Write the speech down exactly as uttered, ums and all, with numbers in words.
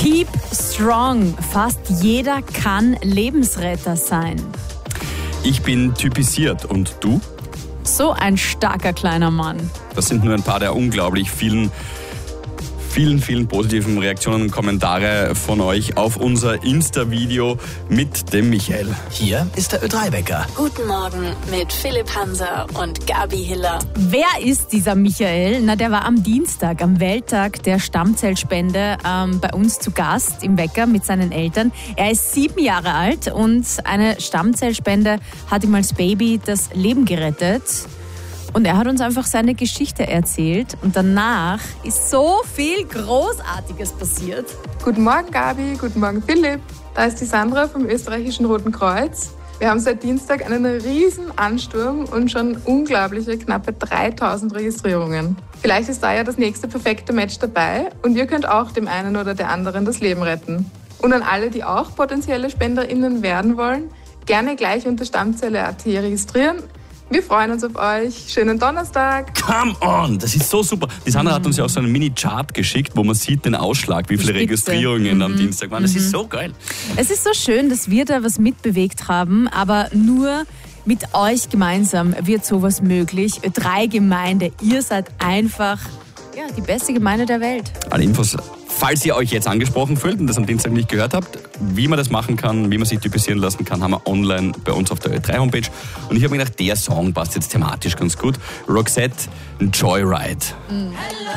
Keep strong. Fast jeder kann Lebensretter sein. Ich bin typisiert und du? So ein starker kleiner Mann. Das sind nur ein paar der unglaublich vielen, vielen, vielen positiven Reaktionen und Kommentare von euch auf unser Insta-Video mit dem Michael. Hier ist der Ö drei Wecker. Guten Morgen mit Philipp Hanser und Gabi Hiller. Wer ist dieser Michael? Na, der war am Dienstag, am Welttag der Stammzellspende, ähm, bei uns zu Gast im Wecker mit seinen Eltern. Er ist sieben Jahre alt und eine Stammzellspende hat ihm als Baby das Leben gerettet. Und er hat uns einfach seine Geschichte erzählt und danach ist so viel Großartiges passiert. Guten Morgen Gabi, guten Morgen Philipp. Da ist die Sandra vom österreichischen Roten Kreuz. Wir haben seit Dienstag einen riesen Ansturm und schon unglaubliche knappe dreitausend Registrierungen. Vielleicht ist da ja das nächste perfekte Match dabei und ihr könnt auch dem einen oder der anderen das Leben retten. Und an alle, die auch potenzielle SpenderInnen werden wollen, gerne gleich unter Stammzelle punkt at registrieren. Wir freuen uns auf euch. Schönen Donnerstag. Come on, das ist so super. Die Sandra hat uns ja auch so einen Mini-Chart geschickt, wo man sieht den Ausschlag, wie viele Spitze. Registrierungen Mhm. am Dienstag waren. Das ist so geil. Es ist so schön, dass wir da was mitbewegt haben, aber nur mit euch gemeinsam wird sowas möglich. Drei Gemeinde, ihr seid einfach ja, die beste Gemeinde der Welt. Alle Infos, falls ihr euch jetzt angesprochen fühlt und das am Dienstag nicht gehört habt, wie man das machen kann, wie man sich typisieren lassen kann, haben wir online bei uns auf der Ö drei Homepage. Und ich habe mir gedacht, der Song passt jetzt thematisch ganz gut. Roxette, Joyride. Mhm.